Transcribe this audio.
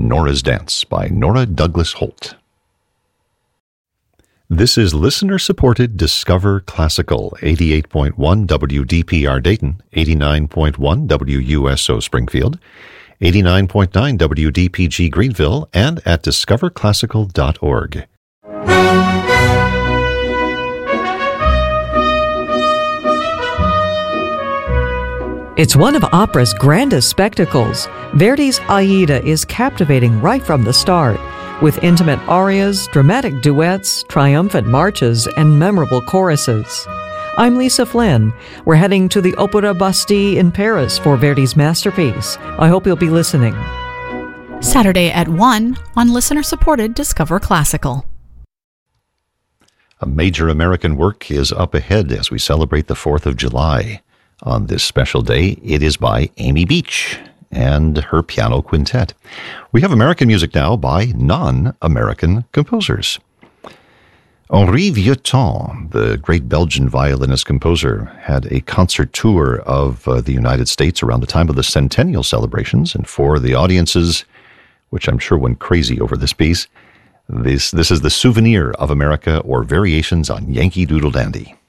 Nora's Dance by Nora Douglas Holt. This is listener-supported Discover Classical, 88.1 WDPR Dayton, 89.1 WUSO Springfield, 89.9 WDPG Greenville, and at discoverclassical.org. It's one of opera's grandest spectacles. Verdi's Aida is captivating right from the start, with intimate arias, dramatic duets, triumphant marches, and memorable choruses. I'm Lisa Flynn. We're heading to the Opéra Bastille in Paris for Verdi's masterpiece. I hope you'll be listening. Saturday at 1 on listener-supported Discover Classical. A major American work is up ahead as we celebrate the 4th of July. On this special day, it is by Amy Beach and her piano quintet. We have American music now by non-American composers. Henri Vieuxtemps, the great Belgian violinist-composer, had a concert tour of the United States around the time of the centennial celebrations, and for the audiences, which I'm sure went crazy over this piece, this is the Souvenir of America, or Variations on Yankee Doodle Dandy.